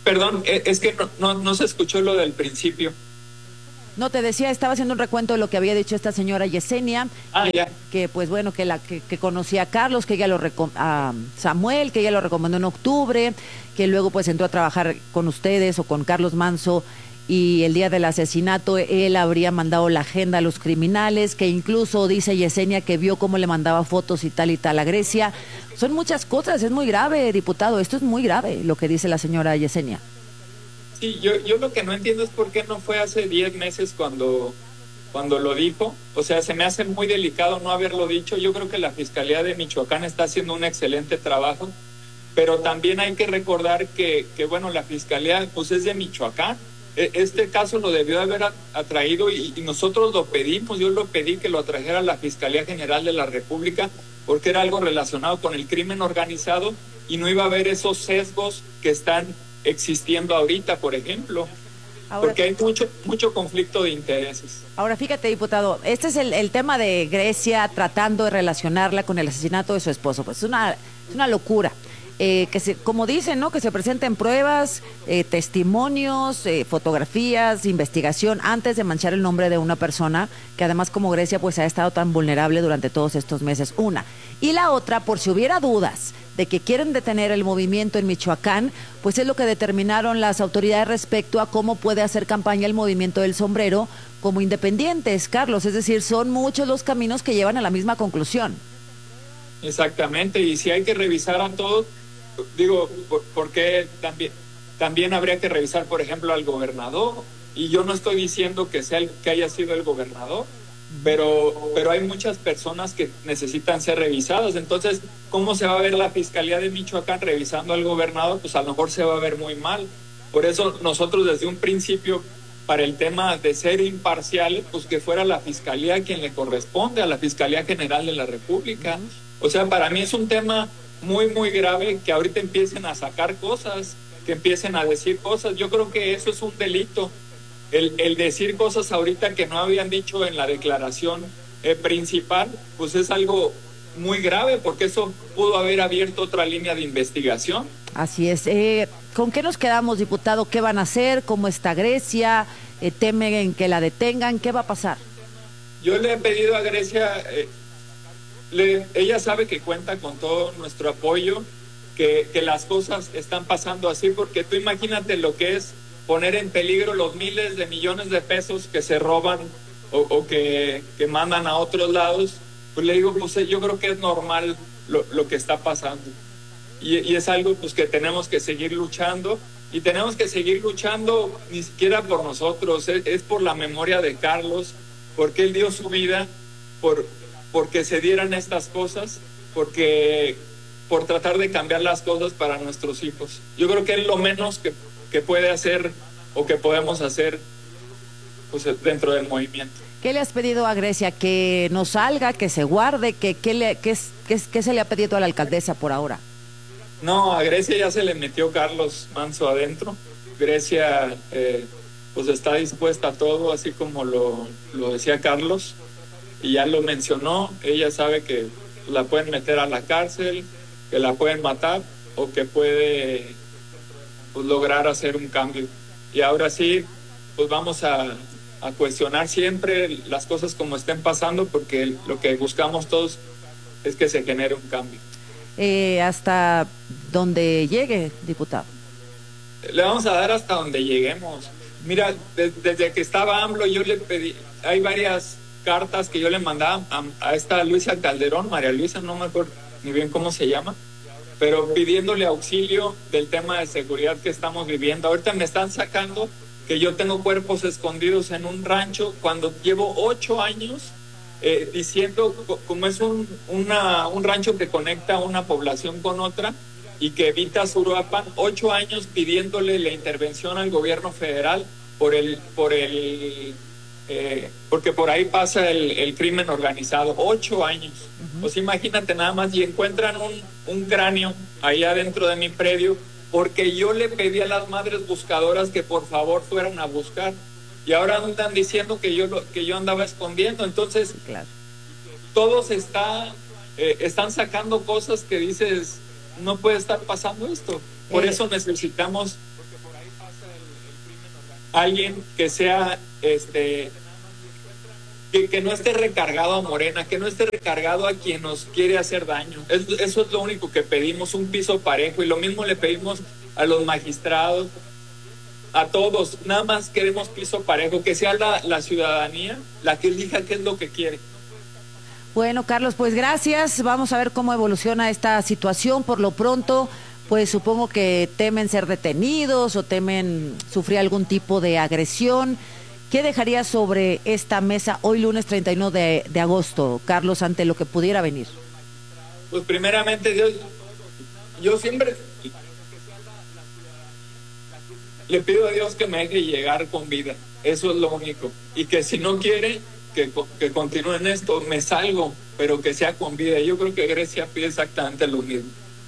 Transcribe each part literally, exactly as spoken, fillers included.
Perdón, e- es que no, no, no se escuchó lo del principio. No, te decía, estaba haciendo un recuento de lo que había dicho esta señora Yesenia, Ah, que, ya. que, pues bueno, que la que, que conocía a Carlos, que ella lo recom- a Samuel, que ella lo recomendó en octubre, que luego pues entró a trabajar con ustedes o con Carlos Manso y el día del asesinato él habría mandado la agenda a los criminales, que incluso dice Yesenia que vio cómo le mandaba fotos y tal y tal a Grecia. Son muchas cosas, es muy grave, diputado, esto es muy grave lo que dice la señora Yesenia. Sí, yo, yo lo que no entiendo es por qué no fue hace diez meses cuando, cuando lo dijo. O sea, se me hace muy delicado no haberlo dicho. Yo creo que la Fiscalía de Michoacán está haciendo un excelente trabajo, pero también hay que recordar que, que bueno, la Fiscalía pues es de Michoacán. E- Este caso lo debió haber a- atraído y, y nosotros lo pedimos, yo lo pedí que lo atrajera la Fiscalía General de la República porque era algo relacionado con el crimen organizado y no iba a haber esos sesgos que están existiendo ahorita, por ejemplo, Ahora, porque hay mucho, mucho conflicto de intereses. ahora fíjate, diputado, este es el, el tema de Grecia tratando de relacionarla con el asesinato de su esposo. Pues es una, es una locura. Eh, que se, como dicen, ¿no? Que se presenten pruebas, eh, testimonios, eh, fotografías, investigación antes de manchar el nombre de una persona que además como Grecia pues ha estado tan vulnerable durante todos estos meses. Una. Y la otra, por si hubiera dudas de que quieren detener el movimiento en Michoacán, pues es lo que determinaron las autoridades respecto a cómo puede hacer campaña el movimiento del sombrero como independientes, Carlos. Es decir, son muchos los caminos que llevan a la misma conclusión. Exactamente, y si hay que revisar a todos, digo, por- porque también, también habría que revisar, por ejemplo, al gobernador, y yo no estoy diciendo que sea el- que haya sido el gobernador, pero, pero hay muchas personas que necesitan ser revisadas. Entonces, ¿cómo se va a ver la Fiscalía de Michoacán revisando al gobernador? Pues a lo mejor se va a ver muy mal. Por eso nosotros desde un principio, para el tema de ser imparcial, pues que fuera la Fiscalía quien le corresponde, a la Fiscalía General de la República. O sea, para mí es un tema muy, muy grave que ahorita empiecen a sacar cosas, que empiecen a decir cosas. Yo creo que eso es un delito. El, el decir cosas ahorita que no habían dicho en la declaración eh, principal, pues es algo muy grave porque eso pudo haber abierto otra línea de investigación. Así es. Eh, ¿Con qué nos quedamos, diputado? ¿Qué van a hacer? ¿Cómo está Grecia? Eh, ¿Temen que la detengan? ¿Qué va a pasar? Yo le he pedido a Grecia, eh, le, ella sabe que cuenta con todo nuestro apoyo, que, que las cosas están pasando así, porque tú imagínate lo que es poner en peligro los miles de millones de pesos que se roban o, o que, que mandan a otros lados. Pues le digo, pues yo creo que es normal lo, lo que está pasando. Y, y es algo pues que tenemos que seguir luchando y tenemos que seguir luchando ni siquiera por nosotros, es, es por la memoria de Carlos, porque él dio su vida por, porque se dieran estas cosas, porque por tratar de cambiar las cosas para nuestros hijos. Yo creo que es lo menos que, que puede hacer o que podemos hacer pues, dentro del movimiento. ¿Qué le has pedido a Grecia? ¿Que no salga, que se guarde? ¿Qué que, le, que, que, que se le ha pedido a la alcaldesa por ahora? No, a Grecia ya se le metió Carlos Manso adentro. Grecia eh, pues está dispuesta a todo, así como lo, lo decía Carlos, y ya lo mencionó. Ella sabe que la pueden meter a la cárcel, que la pueden matar o que puede pues, lograr hacer un cambio. Y ahora sí, pues vamos a, a cuestionar siempre las cosas como estén pasando, porque lo que buscamos todos es que se genere un cambio. Eh, hasta donde llegue, diputado. Le vamos a dar hasta donde lleguemos. Mira, de, desde que estaba AMLO yo le pedí, hay varias cartas que yo le mandaba a, a esta Luisa Calderón, María Luisa, no me acuerdo ni bien cómo se llama, pero pidiéndole auxilio del tema de seguridad que estamos viviendo. Ahorita me están sacando que yo tengo cuerpos escondidos en un rancho cuando llevo ocho años eh, diciendo, como es un, una, un rancho que conecta una población con otra y que evita Uruapan, ocho años pidiéndole la intervención al gobierno federal por el, por el, eh, porque por ahí pasa el, el crimen organizado, ocho años. Uh-huh. Pues imagínate nada más, y encuentran un, un cráneo ahí adentro de mi predio, porque yo le pedí a las madres buscadoras que por favor fueran a buscar. Y ahora andan diciendo que yo, que yo andaba escondiendo. Entonces, claro, todos está, eh, están sacando cosas que dices, no puede estar pasando esto. Por eh, eso necesitamos alguien que sea, este, que, que no esté recargado a Morena, que no esté recargado a quien nos quiere hacer daño. Es, eso es lo único que pedimos, un piso parejo, y lo mismo le pedimos a los magistrados, a todos. Nada más queremos piso parejo, que sea la, la ciudadanía la que elija qué es lo que quiere. Bueno, Carlos, pues gracias. Vamos a ver cómo evoluciona esta situación. Por lo pronto, pues supongo que temen ser detenidos o temen sufrir algún tipo de agresión. ¿Qué dejaría sobre esta mesa hoy lunes treinta y uno de, de agosto, Carlos, ante lo que pudiera venir? Pues primeramente, Dios, yo siempre le pido a Dios que me deje llegar con vida. Eso es lo único. Y que si no quiere que, que continúe en esto, me salgo, pero que sea con vida. Yo creo que Grecia pide exactamente lo mismo.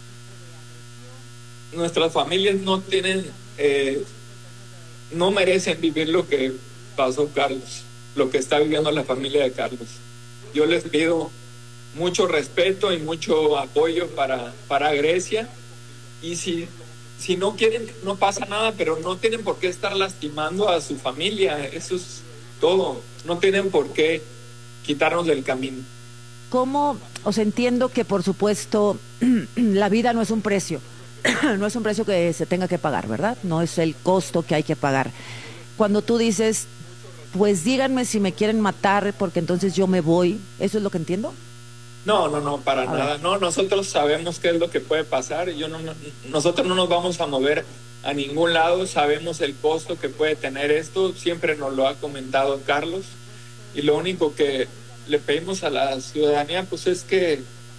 Nuestras familias no tienen, eh, no merecen vivir lo que pasó Carlos, lo que está viviendo la familia de Carlos. Yo les pido mucho respeto y mucho apoyo para, para Grecia, y si, si no quieren, no pasa nada, pero no tienen por qué estar lastimando a su familia. Eso es todo. No tienen por qué quitarnos del camino. ¿Cómo? Os entiendo que, por supuesto, la vida no es un precio, no es un precio que se tenga que pagar, ¿verdad? No es el costo que hay que pagar. Cuando tú dices, pues díganme si me quieren matar, porque entonces yo me voy, ¿eso es lo que entiendo? No, no, no, para nada. No, nosotros sabemos qué es lo que puede pasar. Yo no, no, nosotros no nos vamos a mover a ningún lado. Sabemos el costo que puede tener esto. Siempre nos lo ha comentado Carlos. Y lo único que le pedimos a la ciudadanía, pues es que,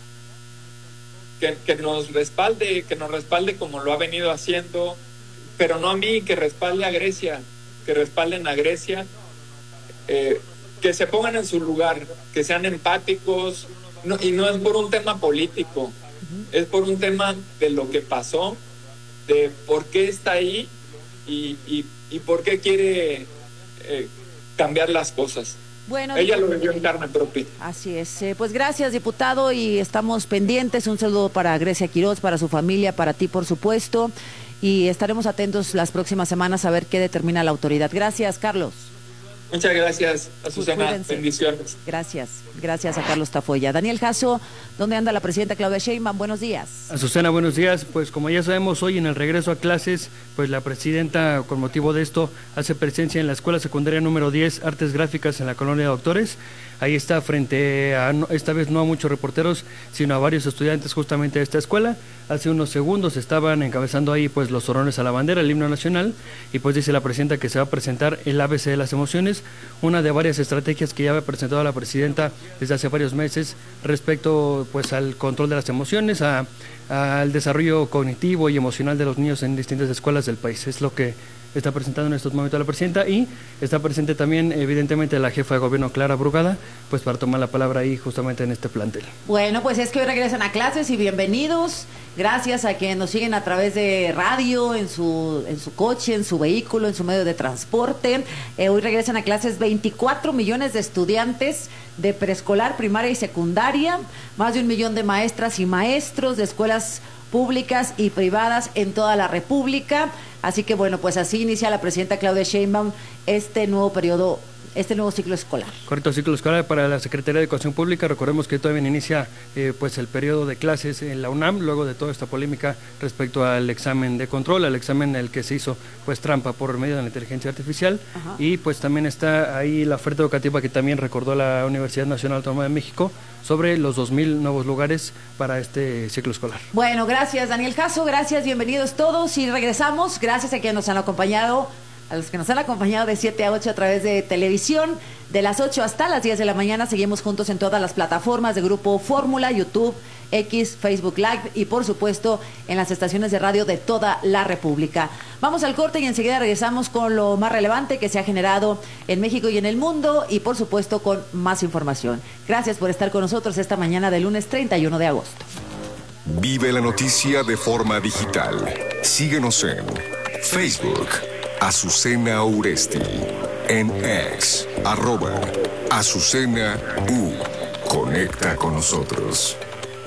que, que nos respalde, que nos respalde como lo ha venido haciendo, pero no a mí, que respalde a Grecia, que respalden a Grecia, eh, que se pongan en su lugar, que sean empáticos. No, y no es por un tema político, uh-huh. Es por un tema de lo que pasó, de por qué está ahí y, y, y por qué quiere eh, cambiar las cosas. Bueno, ella lo vivió en carne propia. Así es. Eh, pues gracias, diputado, y estamos pendientes. Un saludo para Grecia Quiroz, para su familia, para ti, por supuesto, y estaremos atentos las próximas semanas a ver qué determina la autoridad. Gracias, Carlos. Muchas gracias, Azucena. Cuídense. Bendiciones. Gracias, gracias a Carlos Tafoya. Daniel Jasso, ¿dónde anda la presidenta Claudia Sheinbaum? Buenos días. Azucena, buenos días. Pues como ya sabemos, hoy en el regreso a clases, pues la presidenta, con motivo de esto, hace presencia en la escuela secundaria número diez, Artes Gráficas, en la colonia Doctores. Ahí está frente a, esta vez no a muchos reporteros, sino a varios estudiantes justamente de esta escuela. Hace unos segundos estaban encabezando ahí pues los honores a la bandera, el himno nacional, y pues dice la presidenta que se va a presentar el A B C de las emociones, una de varias estrategias que ya había presentado la presidenta desde hace varios meses respecto pues al control de las emociones, a, a, al desarrollo cognitivo y emocional de los niños en distintas escuelas del país. Es lo que está presentando en estos momentos la presidenta, y está presente también evidentemente la jefa de gobierno, Clara Brugada, pues para tomar la palabra ahí justamente en este plantel. Bueno, pues es que hoy regresan a clases y bienvenidos. Gracias a quienes nos siguen a través de radio, en su, en su coche, en su vehículo, en su medio de transporte. Eh, hoy regresan a clases veinticuatro millones de estudiantes de preescolar, primaria y secundaria, más de un millón de maestras y maestros de escuelas públicas y privadas en toda la República. Así que bueno, pues así inicia la presidenta Claudia Sheinbaum este nuevo periodo, este nuevo ciclo escolar. Correcto, ciclo escolar para la Secretaría de Educación Pública. Recordemos que todavía inicia eh, pues el periodo de clases en la UNAM, luego de toda esta polémica respecto al examen de control, al examen en el que se hizo pues trampa por medio de la inteligencia artificial. Ajá. Y pues también está ahí la oferta educativa que también recordó la Universidad Nacional Autónoma de México sobre los dos mil nuevos lugares para este ciclo escolar. Bueno, gracias Daniel Jasso, gracias, bienvenidos todos y regresamos. Gracias a quienes nos han acompañado, a los que nos han acompañado de siete a ocho a través de televisión, de las ocho hasta las diez de la mañana. Seguimos juntos en todas las plataformas de Grupo Fórmula, YouTube, X, Facebook Live y por supuesto en las estaciones de radio de toda la República. Vamos al corte y enseguida regresamos con lo más relevante que se ha generado en México y en el mundo y por supuesto con más información. Gracias por estar con nosotros esta mañana de lunes treinta y uno de agosto. Vive la noticia de forma digital. Síguenos en Facebook, Azucena Uresti, en X, arroba Azucena U. Conecta con nosotros.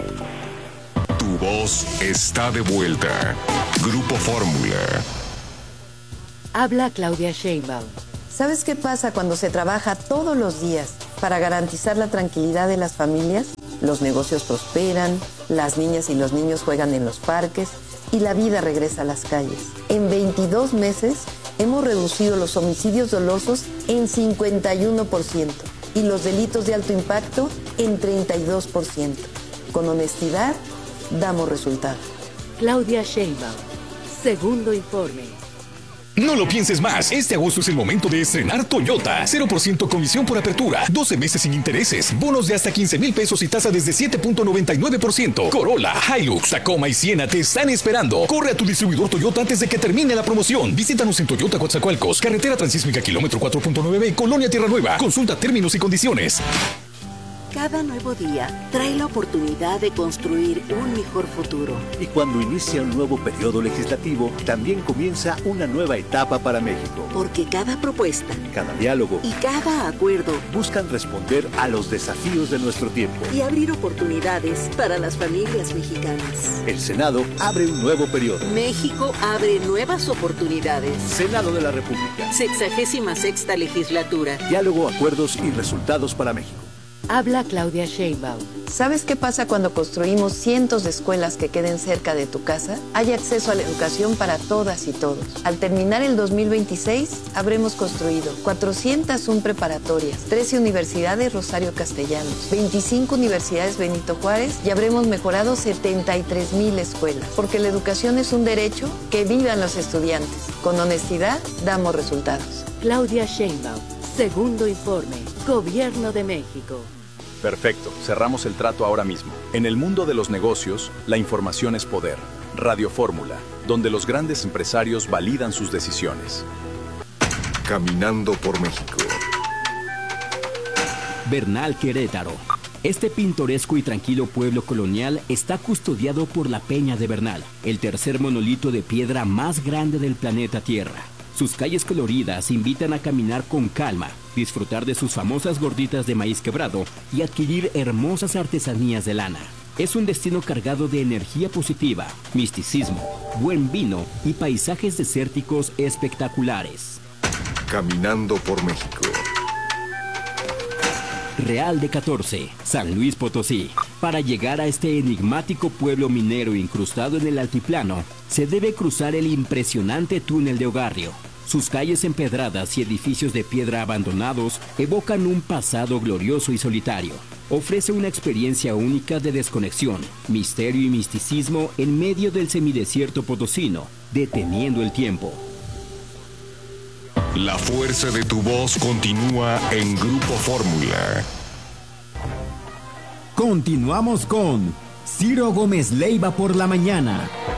Tu voz está de vuelta. Grupo Fórmula. Habla Claudia Sheinbaum. ¿Sabes qué pasa cuando se trabaja todos los días para garantizar la tranquilidad de las familias? Los negocios prosperan, las niñas y los niños juegan en los parques y la vida regresa a las calles. En veintidós meses hemos reducido los homicidios dolosos en cincuenta y uno por ciento y los delitos de alto impacto en treinta y dos por ciento. Con honestidad, damos resultados. Claudia Sheinbaum. Segundo informe. No lo pienses más. Este agosto es el momento de estrenar Toyota. cero por ciento comisión por apertura. doce meses sin intereses. Bonos de hasta quince mil pesos y tasa desde siete punto noventa y nueve por ciento. Corolla, Hilux, Tacoma y Siena te están esperando. Corre a tu distribuidor Toyota antes de que termine la promoción. Visítanos en Toyota Coatzacoalcos, carretera transísmica kilómetro cuatro punto nueve, Colonia Tierra Nueva. Consulta términos y condiciones. Cada nuevo día trae la oportunidad de construir un mejor futuro. Y cuando inicia un nuevo periodo legislativo, también comienza una nueva etapa para México. Porque cada propuesta, cada diálogo y cada acuerdo buscan responder a los desafíos de nuestro tiempo y abrir oportunidades para las familias mexicanas. El Senado abre un nuevo periodo. México abre nuevas oportunidades. Senado de la República. Sexagésima sexta legislatura. Diálogo, acuerdos y resultados para México. Habla Claudia Sheinbaum. ¿Sabes qué pasa cuando construimos cientos de escuelas que queden cerca de tu casa? Hay acceso a la educación para todas y todos. Al terminar el dos mil veintiséis, habremos construido cuatrocientas una preparatorias, trece universidades Rosario Castellanos, veinticinco universidades Benito Juárez y habremos mejorado setenta y tres mil escuelas. Porque la educación es un derecho, que vivan los estudiantes. Con honestidad, damos resultados. Claudia Sheinbaum. Segundo informe. Gobierno de México. Perfecto, cerramos el trato ahora mismo. En el mundo de los negocios, la información es poder. Radio Fórmula, donde los grandes empresarios validan sus decisiones. Caminando por México. Bernal, Querétaro. Este pintoresco y tranquilo pueblo colonial está custodiado por la Peña de Bernal, el tercer monolito de piedra más grande del planeta Tierra. Sus calles coloridas invitan a caminar con calma, disfrutar de sus famosas gorditas de maíz quebrado y adquirir hermosas artesanías de lana. Es un destino cargado de energía positiva, misticismo, buen vino y paisajes desérticos espectaculares. Caminando por México. Real de catorce, San Luis Potosí. Para llegar a este enigmático pueblo minero incrustado en el altiplano, se debe cruzar el impresionante túnel de Ogarrio. Sus calles empedradas y edificios de piedra abandonados evocan un pasado glorioso y solitario. Ofrece una experiencia única de desconexión, misterio y misticismo en medio del semidesierto potosino, deteniendo el tiempo. La fuerza de tu voz continúa en Grupo Fórmula. Continuamos con Ciro Gómez Leiva por la mañana.